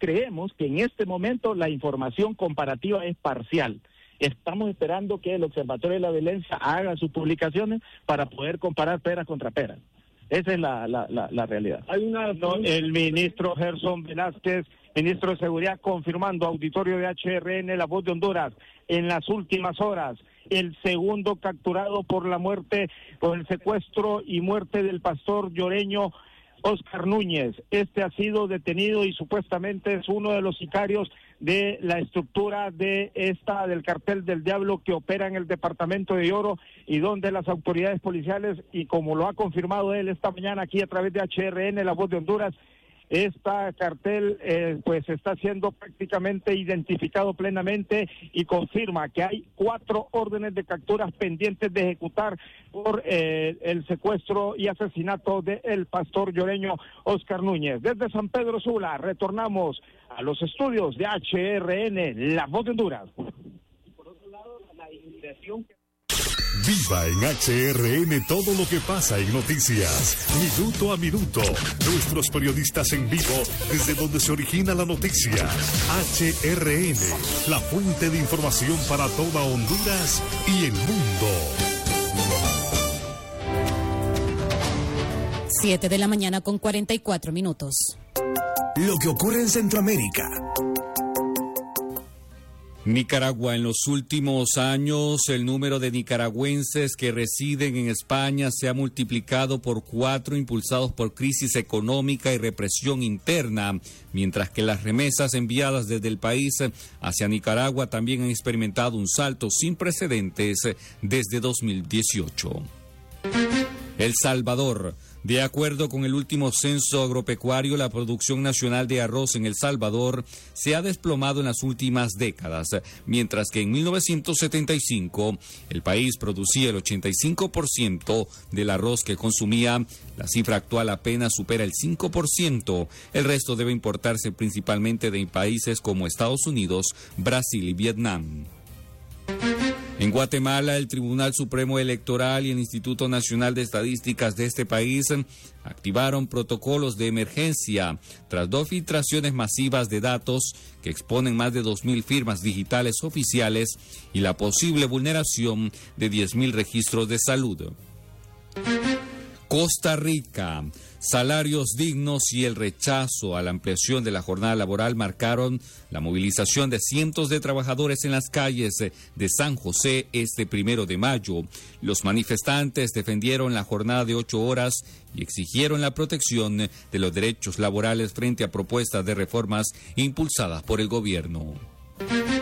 creemos que en este momento la información comparativa es parcial. Estamos esperando que el Observatorio de la Violencia haga sus publicaciones para poder comparar peras contra peras. Esa es la realidad. El ministro Gerson Velázquez, ministro de Seguridad, confirmando auditorio de HRN, La Voz de Honduras, en las últimas horas, el segundo capturado por la muerte, por el secuestro y muerte del pastor lloreño Oscar Núñez. Este ha sido detenido y supuestamente es uno de los sicarios de la estructura del cartel del diablo que opera en el departamento de Yoro, y donde las autoridades policiales, y como lo ha confirmado él esta mañana aquí a través de HRN, La Voz de Honduras, cartel pues está siendo prácticamente identificado plenamente, y confirma que hay 4 órdenes de capturas pendientes de ejecutar por el secuestro y asesinato del pastor lloreño Oscar Núñez. Desde San Pedro Sula retornamos a los estudios de HRN, La Voz de Honduras. Y por otro lado, la inmigración. Viva en HRN todo lo que pasa en noticias, minuto a minuto. Nuestros periodistas en vivo desde donde se origina la noticia. HRN, la fuente de información para toda Honduras y el mundo. 7 de la mañana con 44 minutos. Lo que ocurre en Centroamérica. Nicaragua. En los últimos años, el número de nicaragüenses que residen en España se ha multiplicado por 4, impulsados por crisis económica y represión interna, mientras que las remesas enviadas desde el país hacia Nicaragua también han experimentado un salto sin precedentes desde 2018. El Salvador. De acuerdo con el último censo agropecuario, la producción nacional de arroz en El Salvador se ha desplomado en las últimas décadas, mientras que en 1975 el país producía el 85% del arroz que consumía. La cifra actual apenas supera el 5%. El resto debe importarse principalmente de países como Estados Unidos, Brasil y Vietnam. En Guatemala, el Tribunal Supremo Electoral y el Instituto Nacional de Estadísticas de este país activaron protocolos de emergencia tras 2 filtraciones masivas de datos que exponen más de 2.000 firmas digitales oficiales y la posible vulneración de 10.000 registros de salud. Costa Rica. Salarios dignos y el rechazo a la ampliación de la jornada laboral marcaron la movilización de cientos de trabajadores en las calles de San José este 1 de mayo. Los manifestantes defendieron la jornada de 8 horas y exigieron la protección de los derechos laborales frente a propuestas de reformas impulsadas por el gobierno.